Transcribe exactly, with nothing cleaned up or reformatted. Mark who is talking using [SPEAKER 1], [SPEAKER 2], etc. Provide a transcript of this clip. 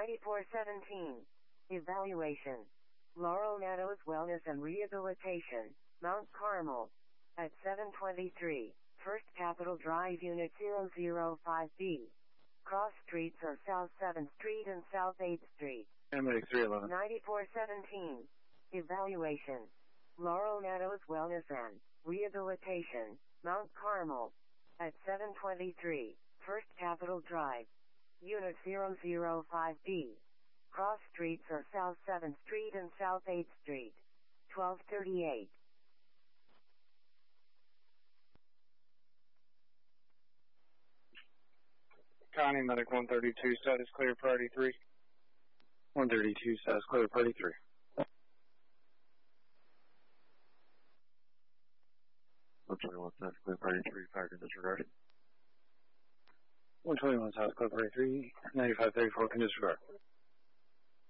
[SPEAKER 1] ninety-four seventeen. Evaluation. Laurel Meadows Wellness and Rehabilitation, Mount Carmel. At seven twenty-three, First Capitol Drive Unit zero zero five B. Cross streets are South seventh Street and South eighth Street.
[SPEAKER 2] M A three eleven.
[SPEAKER 1] ninety-four seventeen. Evaluation. Laurel Meadows Wellness and Rehabilitation, Mount Carmel. At seven twenty-three, First Capitol Drive, Unit zero zero five B. Cross streets are South seventh Street and South eighth Street. twelve thirty-eight.
[SPEAKER 2] Connie, Medic one thirty-two, status clear, priority three. one thirty-two, status clear, priority three. one twenty-one, status clear, priority three, fired in disregard. one twenty-one, status clear, priority three, ninety-five thirty-four, can disregard.